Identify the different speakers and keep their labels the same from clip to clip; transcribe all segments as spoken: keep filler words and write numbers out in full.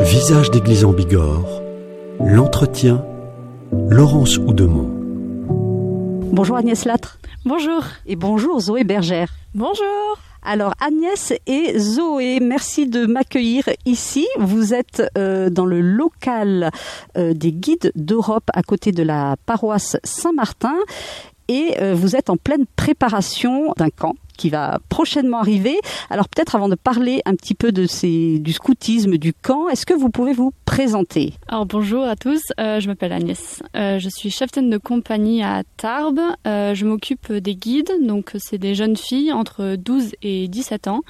Speaker 1: Visage d'église en Bigorre, l'entretien, Laurence Oudemont.
Speaker 2: Bonjour Agnès Latre.
Speaker 3: Bonjour.
Speaker 2: Et bonjour Zoé Bergère.
Speaker 3: Bonjour.
Speaker 2: Alors Agnès et Zoé, merci de m'accueillir ici. Vous êtes euh, dans le local euh, des guides d'Europe à côté de la paroisse Saint-Martin et euh, vous êtes en pleine préparation d'un camp qui va prochainement arriver. Alors peut-être avant de parler un petit peu de ces, du scoutisme, du camp, est-ce que vous pouvez vous présenter ?
Speaker 3: Alors bonjour à tous, euh, je m'appelle Agnès. Euh, je suis cheftaine de compagnie à Tarbes. Euh, je m'occupe des guides, donc c'est des jeunes filles entre douze et dix-sept ans.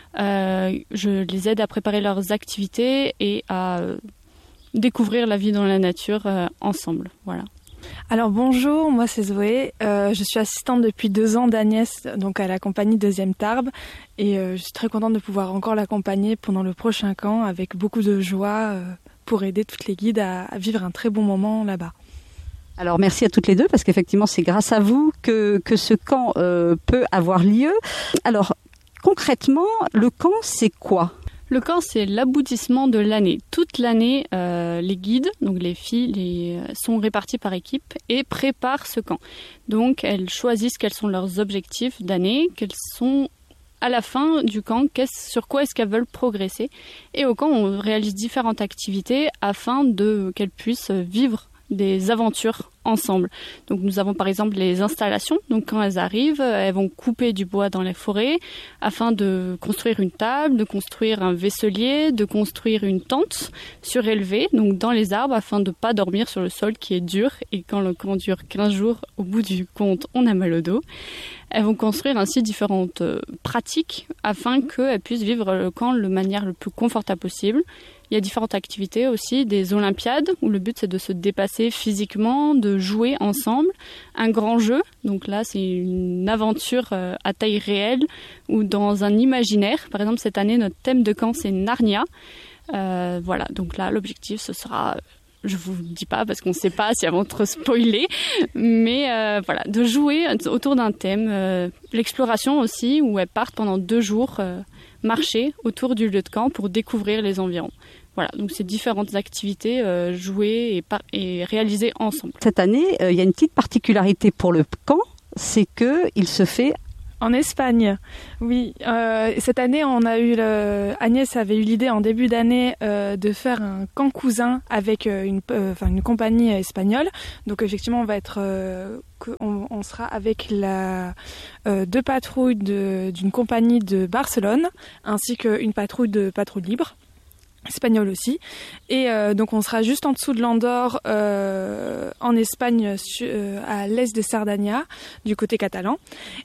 Speaker 3: Euh, je les aide à préparer leurs activités et à euh, découvrir la vie dans la nature euh, ensemble. Voilà.
Speaker 4: Alors bonjour, moi c'est Zoé, euh, je suis assistante depuis deux ans d'Agnès, donc à la compagnie Deuxième Tarbes, et euh, je suis très contente de pouvoir encore l'accompagner pendant le prochain camp avec beaucoup de joie euh, pour aider toutes les guides à, à vivre un très bon moment là-bas.
Speaker 2: Alors merci à toutes les deux parce qu'effectivement c'est grâce à vous que, que ce camp euh, peut avoir lieu. Alors concrètement, le camp c'est quoi ?
Speaker 3: Le camp, c'est l'aboutissement de l'année. Toute l'année, euh, les guides, donc les filles, les, sont réparties par équipe et préparent ce camp. Donc, elles choisissent quels sont leurs objectifs d'année, quels sont à la fin du camp, sur quoi est-ce qu'elles veulent progresser. Et au camp, on réalise différentes activités afin de qu'elles puissent vivre des aventures ensemble. Donc nous avons par exemple les installations. Donc quand elles arrivent, elles vont couper du bois dans les forêts afin de construire une table, de construire un vaisselier, de construire une tente surélevée, donc dans les arbres afin de ne pas dormir sur le sol qui est dur. Et quand le camp dure quinze jours, au bout du compte, on a mal au dos. Elles vont construire ainsi différentes pratiques afin qu'elles puissent vivre le camp de manière le plus confortable possible. Il y a différentes activités aussi, des olympiades où le but c'est de se dépasser physiquement, de jouer ensemble. Un grand jeu, donc là c'est une aventure à taille réelle ou dans un imaginaire. Par exemple cette année notre thème de camp c'est Narnia. Euh, voilà, donc là l'objectif ce sera, je vous le dis pas parce qu'on ne sait pas si avant de trop spoiler, mais euh, voilà, de jouer autour d'un thème. Euh, l'exploration aussi où elles partent pendant deux jours euh, marcher autour du lieu de camp pour découvrir les environs. Voilà, donc c'est différentes activités euh, jouées et, par- et réalisées ensemble.
Speaker 2: Cette année, euh, il y a une petite particularité pour le camp, c'est qu'il se fait
Speaker 4: en Espagne. Oui, euh, cette année, on a eu le... Agnès avait eu l'idée en début d'année euh, de faire un camp cousin avec euh, une, euh, enfin, une compagnie espagnole. Donc effectivement, on va être, euh, on, on sera avec la euh, deux patrouilles de, d'une compagnie de Barcelone, ainsi qu'une patrouille de patrouille libre. Espagnol aussi, et euh, donc on sera juste en dessous de l'Andorre euh, en Espagne su, euh, à l'est de Sardaigne du côté catalan,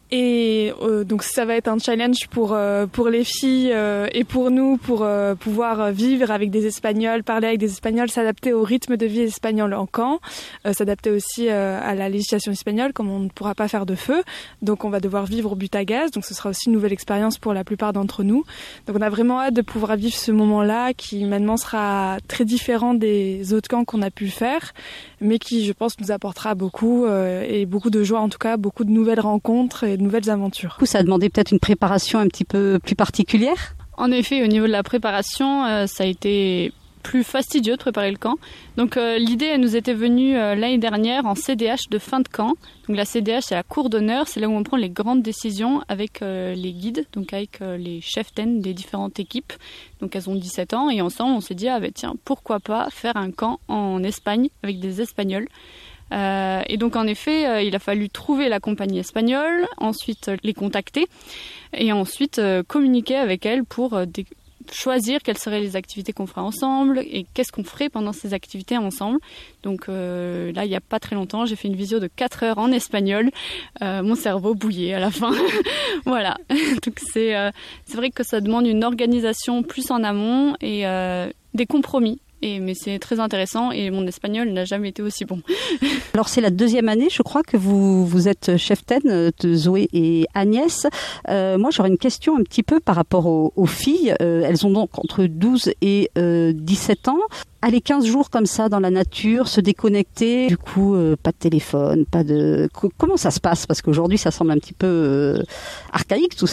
Speaker 4: et euh, donc ça va être un challenge pour euh, pour les filles euh, et pour nous pour euh, pouvoir vivre avec des Espagnols, parler avec des Espagnols, s'adapter au rythme de vie espagnol en camp, euh, s'adapter aussi euh, à la législation espagnole comme on ne pourra pas faire de feu, donc on va devoir vivre au but à gaz, donc ce sera aussi une nouvelle expérience pour la plupart d'entre nous, donc on a vraiment hâte de pouvoir vivre ce moment-là qui qui maintenant sera très différent des autres camps qu'on a pu faire, mais qui, je pense, nous apportera beaucoup euh, et beaucoup de joie, en tout cas, beaucoup de nouvelles rencontres et de nouvelles aventures.
Speaker 2: Du coup, ça a demandé peut-être une préparation un petit peu plus particulière ?
Speaker 3: En effet, au niveau de la préparation, euh, ça a été plus fastidieux de préparer le camp. Donc euh, l'idée elle nous était venue euh, l'année dernière en C D H de fin de camp. Donc la C D H c'est la cour d'honneur, c'est là où on prend les grandes décisions avec euh, les guides, donc avec euh, les cheftaines des différentes équipes. Donc elles ont dix-sept ans et ensemble on s'est dit ah ben tiens pourquoi pas faire un camp en Espagne avec des Espagnols. Euh, et donc en effet euh, il a fallu trouver la compagnie espagnole, ensuite euh, les contacter et ensuite euh, communiquer avec elles pour euh, des choisir quelles seraient les activités qu'on ferait ensemble et qu'est-ce qu'on ferait pendant ces activités ensemble. Donc euh, là, il n'y a pas très longtemps, j'ai fait une visio de quatre heures en espagnol. Euh, mon cerveau bouillait à la fin. Voilà. Donc c'est, euh, c'est vrai que ça demande une organisation plus en amont et euh, des compromis. Et, mais c'est très intéressant et mon espagnol n'a jamais été aussi bon.
Speaker 2: Alors c'est la deuxième année, je crois, que vous, vous êtes cheftaine de Zoé et Agnès. Euh, moi j'aurais une question un petit peu par rapport aux, aux filles. Euh, elles ont donc entre douze et euh, dix-sept ans. Aller quinze jours comme ça dans la nature, se déconnecter, du coup euh, pas de téléphone, pas de... Comment ça se passe ? Parce qu'aujourd'hui ça semble un petit peu euh, archaïque tout ça.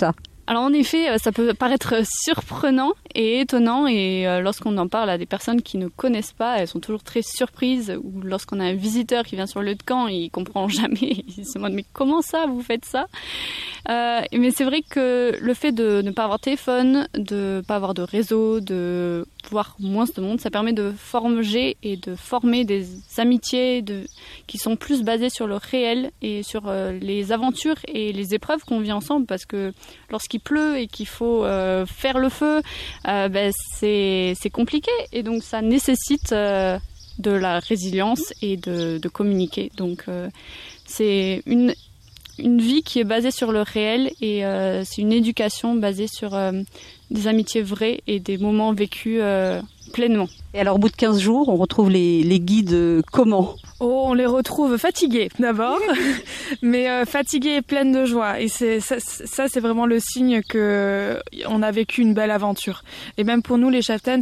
Speaker 3: Alors en effet, ça peut paraître surprenant et étonnant et euh, lorsqu'on en parle à des personnes qui ne connaissent pas, elles sont toujours très surprises. Ou lorsqu'on a un visiteur qui vient sur le lieu de camp, il comprend jamais, il se demande mais comment ça, vous faites ça euh, Mais c'est vrai que le fait de ne pas avoir de téléphone, de ne pas avoir de réseau, de voir moins de monde, ça permet de forger et de former des amitiés de, qui sont plus basées sur le réel et sur euh, les aventures et les épreuves qu'on vit ensemble parce que lorsqu'il pleut et qu'il faut euh, faire le feu, euh, ben c'est, c'est compliqué et donc ça nécessite euh, de la résilience et de, de communiquer. Donc euh, c'est une, une vie qui est basée sur le réel et euh, c'est une éducation basée sur euh, des amitiés vraies et des moments vécus euh, pleinement.
Speaker 2: Et alors au bout de quinze jours, on retrouve les, les guides euh, comment ?
Speaker 4: Oh, on les retrouve fatigués d'abord, mais euh, fatigués et pleines de joie. Et c'est ça, ça, c'est vraiment le signe que on a vécu une belle aventure. Et même pour nous, les chieftains,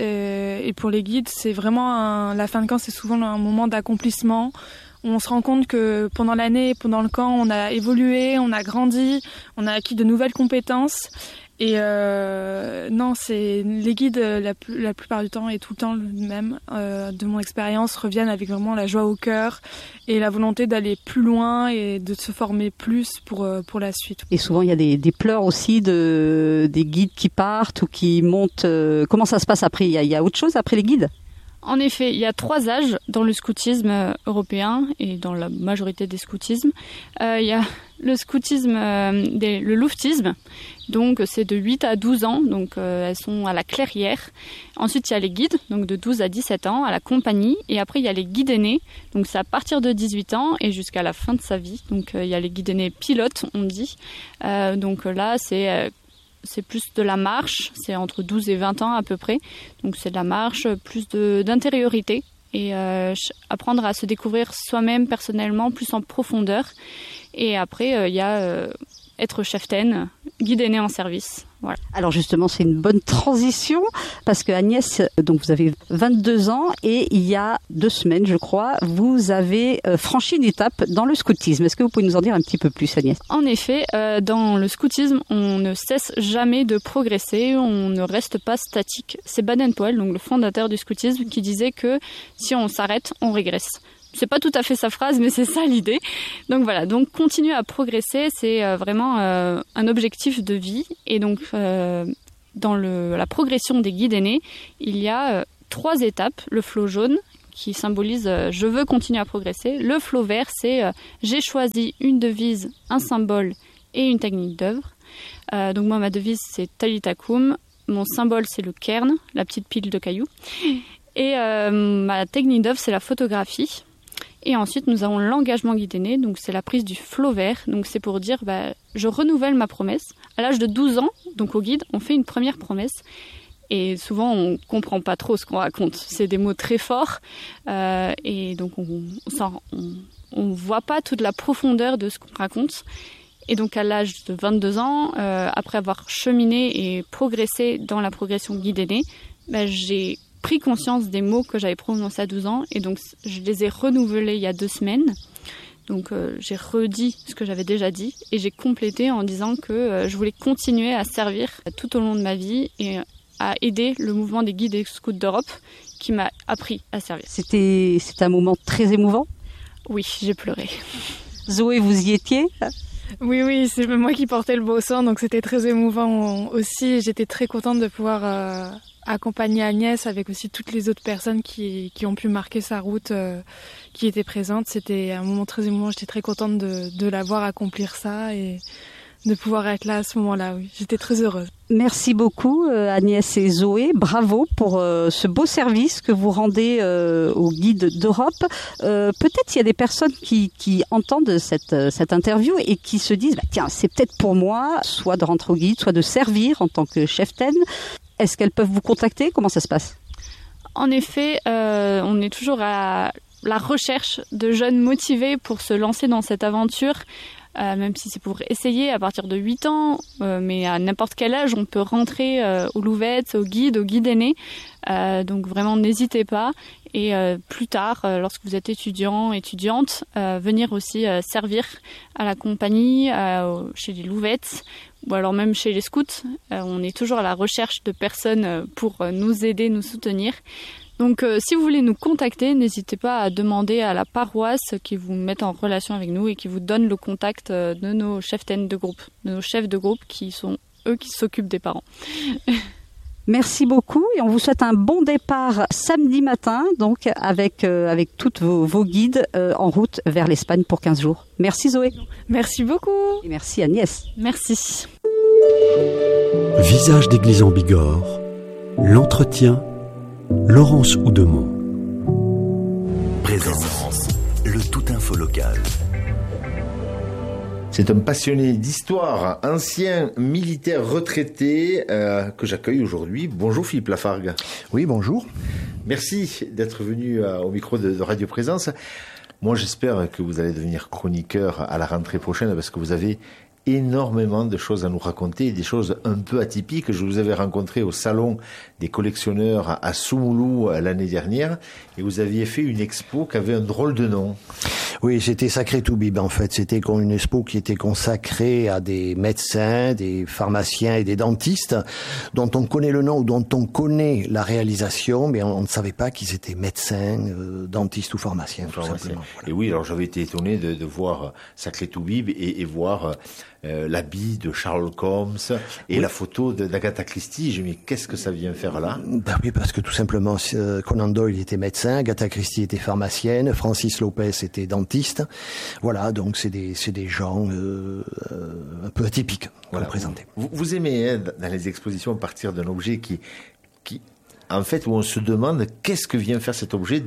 Speaker 4: et pour les guides, c'est vraiment un, la fin de camp, c'est souvent un moment d'accomplissement. On se rend compte que pendant l'année, pendant le camp, on a évolué, on a grandi, on a acquis de nouvelles compétences. Et euh, non, c'est les guides la, la plupart du temps et tout le temps le même euh, de mon expérience reviennent avec vraiment la joie au cœur et la volonté d'aller plus loin et de se former plus pour pour la suite.
Speaker 2: Et souvent il y a des, des pleurs aussi de des guides qui partent ou qui montent. Euh, comment ça se passe après ? Il y a, il y a autre chose après les guides ?
Speaker 3: En effet, il y a trois âges dans le scoutisme européen et dans la majorité des scoutismes. Euh, il y a le scoutisme, euh, des, le louvetisme, donc c'est de huit à douze ans, donc euh, elles sont à la clairière. Ensuite, il y a les guides, donc de douze à dix-sept ans, à la compagnie. Et après, il y a les guides aînés, donc c'est à partir de dix-huit ans et jusqu'à la fin de sa vie. Donc euh, il y a les guides aînés pilotes, on dit. Euh, donc là, c'est... Euh, c'est plus de la marche, c'est entre douze et vingt ans à peu près. Donc c'est de la marche, plus de, d'intériorité et euh, apprendre à se découvrir soi-même personnellement, plus en profondeur. Et après, il euh, y a euh, être chieftain, guide aîné en service. Voilà.
Speaker 2: Alors justement, c'est une bonne transition parce que Agnès, donc vous avez vingt-deux ans et il y a deux semaines, je crois, vous avez euh, franchi une étape dans le scoutisme. Est-ce que vous pouvez nous en dire un petit peu plus, Agnès ?
Speaker 3: En effet, euh, dans le scoutisme, on ne cesse jamais de progresser, on ne reste pas statique. C'est Baden-Powell, donc le fondateur du scoutisme, qui disait que si on s'arrête, on régresse. C'est pas tout à fait sa phrase, mais c'est ça l'idée. Donc voilà, donc continuer à progresser, c'est euh, vraiment euh, un objectif de vie. Et donc euh, dans le, la progression des guides aînés, il y a euh, trois étapes. Le flot jaune qui symbolise euh, je veux continuer à progresser. Le flot vert, c'est euh, j'ai choisi une devise, un symbole et une technique d'œuvre. Euh, donc moi ma devise c'est Talita Kum. Mon symbole c'est le cairn, la petite pile de cailloux. Et euh, ma technique d'œuvre c'est la photographie. Et ensuite, nous avons l'engagement guide aîné, donc c'est la prise du flot vert. Donc c'est pour dire, bah, je renouvelle ma promesse. À l'âge de douze ans, donc au guide, on fait une première promesse. Et souvent, on ne comprend pas trop ce qu'on raconte. C'est des mots très forts. Euh, et donc, on ne voit pas toute la profondeur de ce qu'on raconte. Et donc, à l'âge de vingt-deux ans, euh, après avoir cheminé et progressé dans la progression guide aîné, bah, j'ai pris conscience des mots que j'avais prononcés à douze ans et donc je les ai renouvelés il y a deux semaines. Donc euh, j'ai redit ce que j'avais déjà dit et j'ai complété en disant que euh, je voulais continuer à servir tout au long de ma vie et à aider le mouvement des guides et scouts d'Europe qui m'a appris à servir.
Speaker 2: C'était, c'était un moment très émouvant ?
Speaker 3: Oui, j'ai pleuré.
Speaker 2: Zoé, vous y étiez ?
Speaker 4: Oui, oui, c'est moi qui portais le bossan, donc c'était très émouvant aussi. J'étais très contente de pouvoir euh, accompagner Agnès avec aussi toutes les autres personnes qui, qui ont pu marquer sa route, euh, qui étaient présentes. C'était un moment très émouvant. J'étais très contente de, de la voir accomplir ça et de pouvoir être là à ce moment-là. Oui, j'étais très heureuse.
Speaker 2: Merci beaucoup Agnès et Zoé, bravo pour euh, ce beau service que vous rendez euh, aux guides d'Europe. Euh, peut-être il y a des personnes qui, qui entendent cette, cette interview et qui se disent bah, tiens, c'est peut-être pour moi soit de rentrer au guide, soit de servir en tant que chieftain. Est-ce qu'elles peuvent vous contacter ? Comment ça se passe ?
Speaker 3: En effet, euh, on est toujours à la recherche de jeunes motivés pour se lancer dans cette aventure. Euh, même si c'est pour essayer à partir de huit ans, euh, mais à n'importe quel âge, on peut rentrer euh, aux louvettes, au guide, au guide aîné. Euh, donc vraiment, n'hésitez pas. Et euh, plus tard, euh, lorsque vous êtes étudiant, étudiante, euh, venir aussi euh, servir à la compagnie, euh, chez les louvettes ou alors même chez les scouts. Euh, on est toujours à la recherche de personnes pour nous aider, nous soutenir. Donc euh, si vous voulez nous contacter, n'hésitez pas à demander à la paroisse qui vous mette en relation avec nous et qui vous donne le contact de nos cheftaines de groupe, de nos chefs de groupe qui sont eux qui s'occupent des parents.
Speaker 2: Merci beaucoup et on vous souhaite un bon départ samedi matin, donc avec, euh, avec toutes vos, vos guides euh, en route vers l'Espagne pour quinze jours. Merci Zoé.
Speaker 4: Merci beaucoup.
Speaker 2: Et merci Agnès.
Speaker 3: Merci.
Speaker 1: Visage d'église en Bigorre, l'entretien, Laurence Oudemont.
Speaker 5: Présence, le tout info local.
Speaker 6: C'est un passionné d'histoire, ancien militaire retraité euh, que j'accueille aujourd'hui. Bonjour Philippe Lafargue.
Speaker 7: Oui, bonjour.
Speaker 6: Merci d'être venu euh, au micro de, de Radio Présence. Moi, j'espère que vous allez devenir chroniqueur à la rentrée prochaine parce que vous avez énormément de choses à nous raconter, des choses un peu atypiques. Je vous avais rencontré au salon des collectionneurs à Soumoulou l'année dernière et vous aviez fait une expo qui avait un drôle de nom.
Speaker 7: Oui, c'était Sacré Toubib en fait. C'était une expo qui était consacrée à des médecins, des pharmaciens et des dentistes dont on connaît le nom ou dont on connaît la réalisation, mais on ne savait pas qu'ils étaient médecins, euh, dentistes ou pharmaciens, tout simplement. Voilà.
Speaker 6: Et oui, alors j'avais été étonné de, de voir Sacré Toubib et, et voir euh, l'habit de Sherlock Holmes et oui. la photo d'Agatha Christie. J'ai dit, mais qu'est-ce que ça vient faire là?
Speaker 7: Ben oui, parce que tout simplement, euh, Conan Doyle était médecin, Agatha Christie était pharmacienne, Francis Lopez était dentiste. Voilà, donc c'est des, c'est des gens euh, euh, un peu atypiques voilà, représentés.
Speaker 6: Vous, vous aimez hein, dans les expositions partir d'un objet qui, qui, en fait, où on se demande qu'est-ce que vient faire cet objet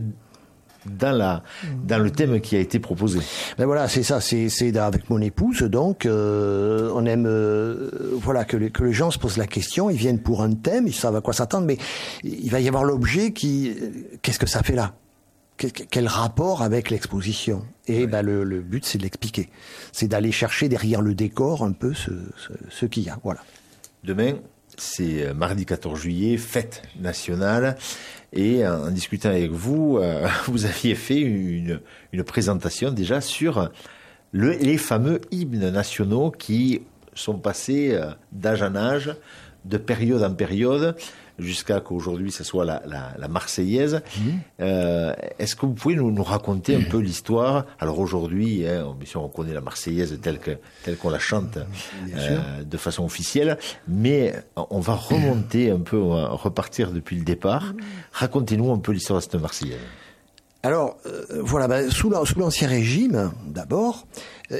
Speaker 6: dans la dans le thème qui a été proposé.
Speaker 7: Ben voilà, c'est ça, c'est c'est avec mon épouse donc euh, on aime euh, voilà que les, que les gens se posent la question, ils viennent pour un thème, ils savent à quoi s'attendre, mais il va y avoir l'objet qui qu'est-ce que ça fait là? Quel rapport avec l'exposition? Et ben le, le but, c'est de l'expliquer. C'est d'aller chercher derrière le décor un peu ce, ce, ce qu'il y a. Voilà.
Speaker 6: Demain, c'est mardi quatorze juillet, fête nationale. Et en discutant avec vous, euh, vous aviez fait une, une présentation déjà sur le, les fameux hymnes nationaux qui sont passés d'âge en âge, de période en période, jusqu'à qu'aujourd'hui, ce soit la, la, la Marseillaise. Mmh. Euh, est-ce que vous pouvez nous, nous raconter un peu l'histoire? Alors aujourd'hui, hein, bien sûr, on connaît la Marseillaise telle, que, telle qu'on la chante euh, de façon officielle, mais on va remonter un peu, on va repartir depuis le départ. Racontez-nous un peu l'histoire de cette Marseillaise.
Speaker 7: Alors, euh, voilà, ben, sous l'Ancien Régime, d'abord,